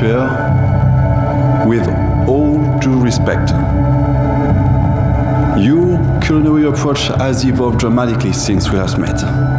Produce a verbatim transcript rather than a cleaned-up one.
Monsieur, with all due respect, your culinary approach has evolved dramatically since we last met.